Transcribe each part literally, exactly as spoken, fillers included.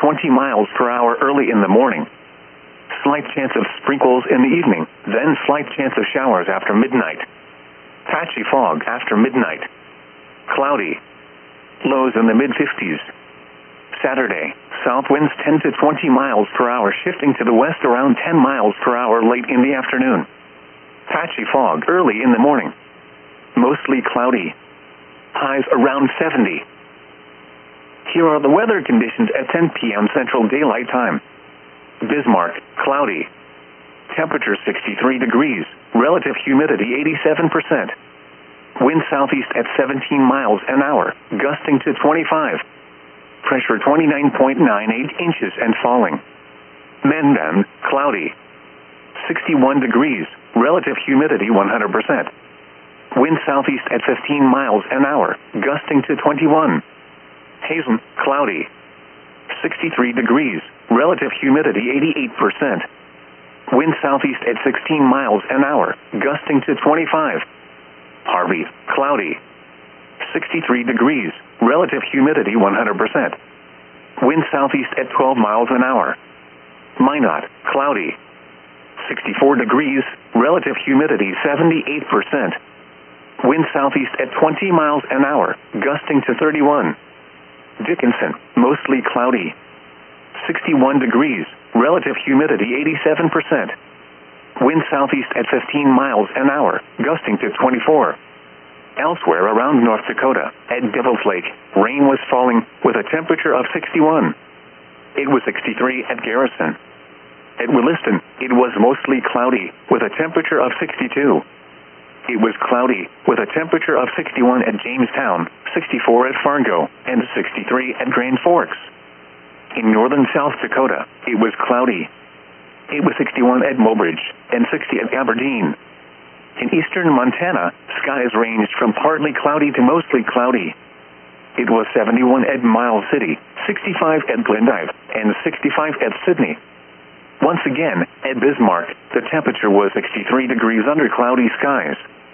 twenty miles per hour early in the morning. Slight chance of sprinkles in the evening, then slight chance of showers after midnight. Patchy fog after midnight. Cloudy. Lows in the mid fifties. Saturday, south winds ten to twenty miles per hour shifting to the west around ten miles per hour late in the afternoon. Patchy fog early in the morning. Mostly cloudy. Highs around seventy. Here are the weather conditions at ten p m Central Daylight Time. Bismarck, cloudy. Temperature sixty-three degrees, relative humidity eighty-seven percent. Wind southeast at seventeen miles an hour, gusting to twenty-five. Pressure twenty-nine point nine eight inches and falling. Mendon, cloudy. sixty-one degrees, relative humidity one hundred percent. Wind southeast at fifteen miles an hour, gusting to twenty-one. Hazen, cloudy. sixty-three degrees, relative humidity eighty-eight percent. Wind southeast at sixteen miles an hour, gusting to twenty-five. Harvey, cloudy. sixty-three degrees, relative humidity one hundred percent. Wind southeast at twelve miles an hour. Minot, cloudy. sixty-four degrees, relative humidity seventy-eight percent. Wind southeast at twenty miles an hour, gusting to thirty-one. Dickinson, mostly cloudy. sixty-one degrees, relative humidity eighty-seven percent. Wind southeast at fifteen miles an hour, gusting to twenty-four. Elsewhere around North Dakota, at Devil's Lake, rain was falling with a temperature of sixty-one. It was sixty-three at Garrison. At Williston, it was mostly cloudy with a temperature of sixty-two. It was cloudy with a temperature of sixty-one at Jamestown, sixty-four at Fargo, and sixty-three at Grand Forks. In northern South Dakota, it was cloudy. It was sixty-one at Mobridge and sixty at Aberdeen. In eastern Montana, skies ranged from partly cloudy to mostly cloudy. It was seventy-one at Miles City, sixty-five at Glendive, and sixty-five at Sydney. Once again, at Bismarck, the temperature was sixty-three degrees under cloudy skies.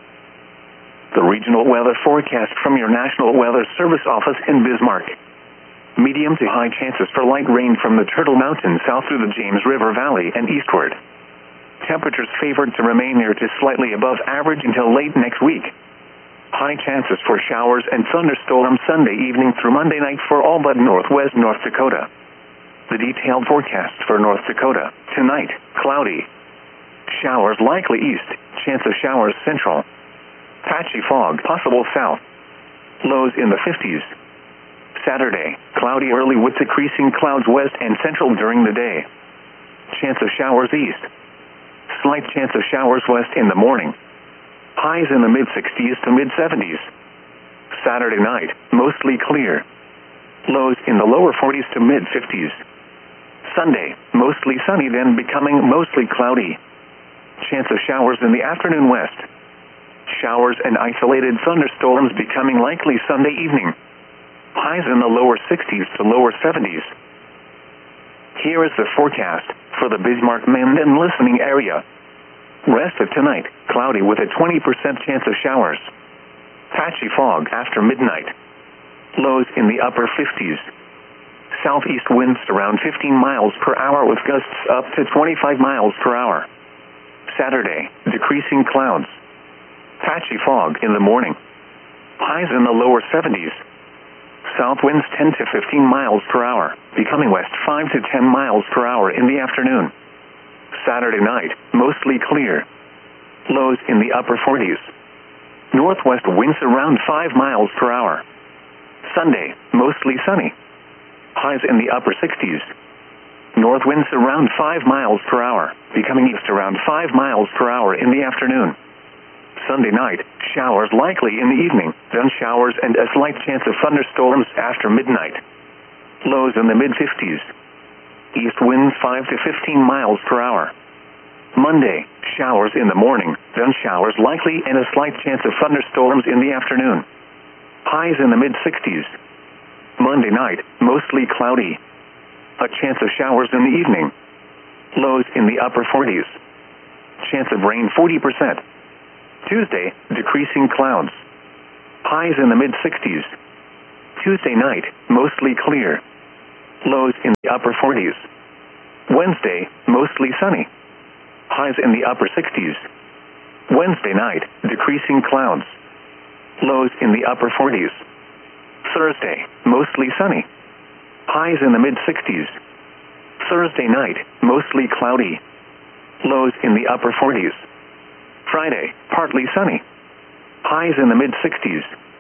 The regional weather forecast from your National Weather Service office in Bismarck. Medium to high chances for light rain from the Turtle Mountains south through the James River Valley and eastward. Temperatures favored to remain near to slightly above average until late next week. High chances for showers and thunderstorms Sunday evening through Monday night for all but northwest North Dakota. The detailed forecast for North Dakota. Tonight, cloudy. Showers likely east, chance of showers central. Patchy fog possible south. Lows in the fifties. Saturday, cloudy early with decreasing clouds west and central during the day. Chance of showers east. Slight chance of showers west in the morning. Highs in the mid sixties to mid seventies. Saturday night, mostly clear. Lows in the lower forties to mid fifties. Sunday, mostly sunny then becoming mostly cloudy. Chance of showers in the afternoon west. Showers and isolated thunderstorms becoming likely Sunday evening. Highs in the lower sixties to lower seventies. Here is the forecast for the Bismarck-Mendon listening area. Rest of tonight, cloudy with a twenty percent chance of showers. Patchy fog after midnight. Lows in the upper fifties. Southeast winds around fifteen miles per hour with gusts up to twenty-five miles per hour. Saturday, decreasing clouds. Patchy fog in the morning. Highs in the lower seventies. South winds ten to fifteen miles per hour, becoming west five to ten miles per hour in the afternoon. Saturday night, mostly clear. Lows in the upper forties. Northwest winds around five miles per hour. Sunday, mostly sunny. Highs in the upper sixties. North winds around five miles per hour, becoming east around five miles per hour in the afternoon. Sunday night, showers likely in the evening, then showers and a slight chance of thunderstorms after midnight. Lows in the mid fifties. East winds five to fifteen miles per hour. Monday, showers in the morning, then showers likely and a slight chance of thunderstorms in the afternoon. Highs in the mid sixties. Monday night, mostly cloudy. A chance of showers in the evening. Lows in the upper forties. Chance of rain forty percent. Tuesday, decreasing clouds. Highs in the mid sixties. Tuesday night, mostly clear. Lows in the upper forties. Wednesday, mostly sunny. Highs in the upper sixties. Wednesday night, decreasing clouds. Lows in the upper forties. Thursday, mostly sunny. Highs in the mid-sixties. Thursday night, mostly cloudy. Lows in the upper forties. Friday, partly sunny. Highs in the mid-sixties.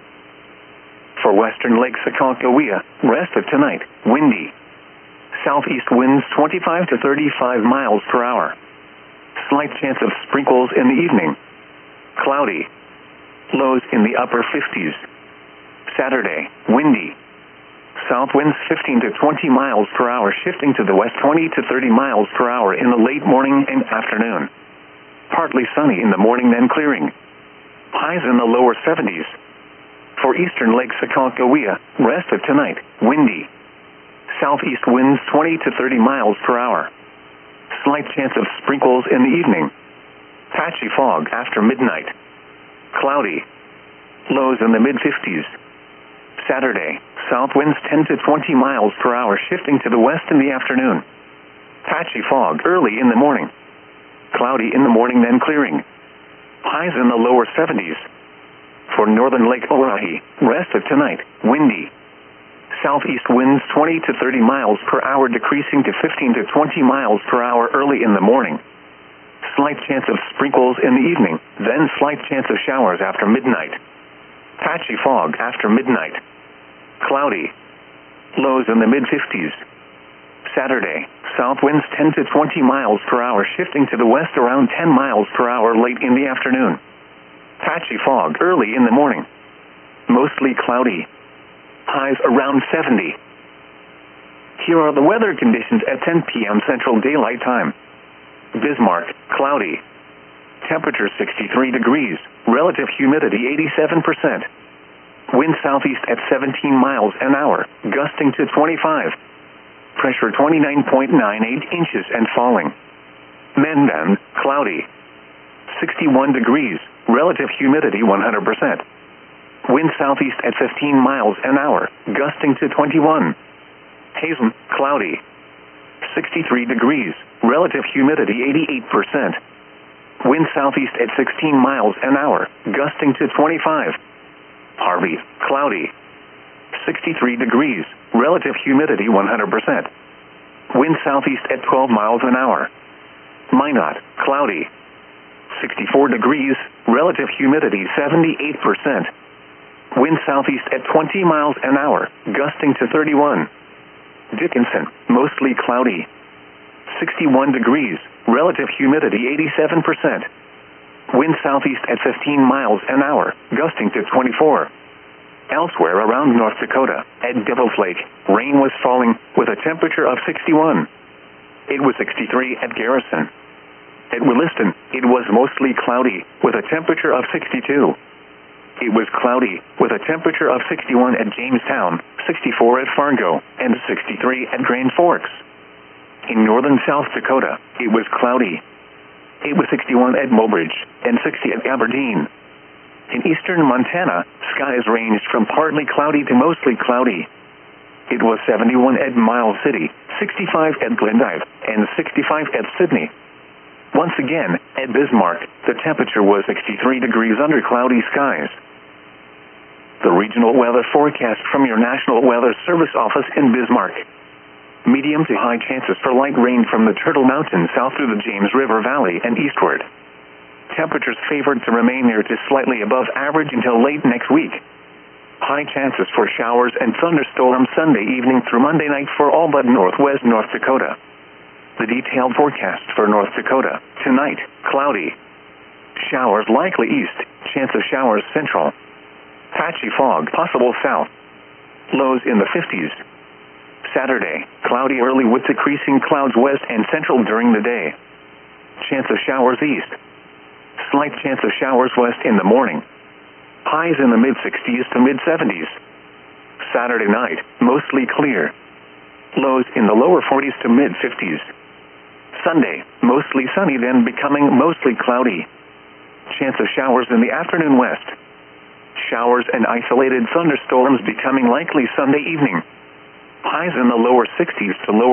For western Lake Sakakawea, rest of tonight, windy. Southeast winds twenty-five to thirty-five miles per hour. Slight chance of sprinkles in the evening. Cloudy. Lows in the upper fifties. Saturday, windy. South winds fifteen to twenty miles per hour, shifting to the west twenty to thirty miles per hour in the late morning and afternoon. Partly sunny in the morning, then clearing. Highs in the lower seventies. For eastern Lake Sakakawea, rest of tonight, windy. Southeast winds twenty to thirty miles per hour. Slight chance of sprinkles in the evening. Patchy fog after midnight. Cloudy. Lows in the mid-fifties. Saturday, south winds ten to twenty miles per hour, shifting to the west in the afternoon. Patchy fog early in the morning. Cloudy in the morning, then clearing. Highs in the lower seventies. For northern Lake Oahe, rest of tonight, windy. Southeast winds twenty to thirty miles per hour, decreasing to fifteen to twenty miles per hour early in the morning. Slight chance of sprinkles in the evening, then slight chance of showers after midnight. Patchy fog after midnight. Cloudy. Lows in the mid-fifties. Saturday, south winds ten to twenty miles per hour, shifting to the west around ten miles per hour late in the afternoon. Patchy fog early in the morning. Mostly cloudy. Highs around seventy. Here are the weather conditions at ten p.m. Central Daylight Time. Bismarck, cloudy. Temperature sixty-three degrees. Relative humidity eighty-seven percent. Wind southeast at seventeen miles an hour, gusting to twenty-five. Pressure twenty-nine point nine eight inches and falling. Mendon, cloudy. sixty-one degrees. Relative humidity one hundred percent. Wind southeast at fifteen miles an hour, gusting to twenty-one. Hazen, cloudy. sixty-three degrees. Relative humidity eighty-eight percent. Wind southeast at sixteen miles an hour, gusting to twenty-five. Harvey, cloudy. sixty-three degrees. Relative humidity one hundred percent. Wind southeast at twelve miles an hour. Minot, cloudy. sixty-four degrees. Relative humidity seventy-eight percent. Wind southeast at twenty miles an hour, gusting to thirty-one. Dickinson, mostly cloudy. sixty-one degrees. Relative humidity eighty-seven percent. Wind southeast at fifteen miles an hour, gusting to twenty-four. Elsewhere around North Dakota, at Devil's Lake, rain was falling with a temperature of sixty-one. It was sixty-three at Garrison. At Williston, it was mostly cloudy with a temperature of sixty-two. It was cloudy with a temperature of sixty-one at Jamestown, sixty-four at Fargo, and sixty-three at Grand Forks. In northern South Dakota, it was cloudy. It was sixty-one at Mobridge and sixty at Aberdeen. In eastern Montana, skies ranged from partly cloudy to mostly cloudy. It was seventy-one at Miles City, sixty-five at Glendive, and sixty-five at Sydney. Once again, at Bismarck, the temperature was sixty-three degrees under cloudy skies. The regional weather forecast from your National Weather Service office in Bismarck. Medium to high chances for light rain from the Turtle Mountains south through the James River Valley and eastward. Temperatures favored to remain near to slightly above average until late next week. High chances for showers and thunderstorms Sunday evening through Monday night for all but northwest North Dakota. The detailed forecast for North Dakota. Tonight, cloudy. Showers likely east, chance of showers central. Patchy fog possible south. Lows in the fifties. Saturday, cloudy early with decreasing clouds west and central during the day. Chance of showers east. Slight chance of showers west in the morning. Highs in the mid-sixties to mid-seventies. Saturday night, mostly clear. Lows in the lower forties to mid-fifties. Sunday, mostly sunny, then becoming mostly cloudy. Chance of showers in the afternoon west. Showers and isolated thunderstorms becoming likely Sunday evening. Highs in the lower sixties to lower